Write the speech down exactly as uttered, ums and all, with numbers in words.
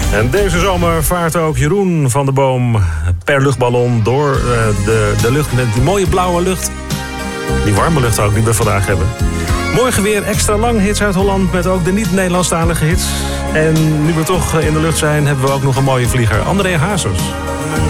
En deze zomer vaart ook Jeroen van de Boom per luchtballon door uh, de, de lucht met die mooie blauwe lucht. Die warme lucht ook die we vandaag hebben. Morgen weer extra lang hits uit Holland met ook de niet-Nederlandstalige hits. En nu we toch in de lucht zijn, hebben we ook nog een mooie vlieger. André Hazes.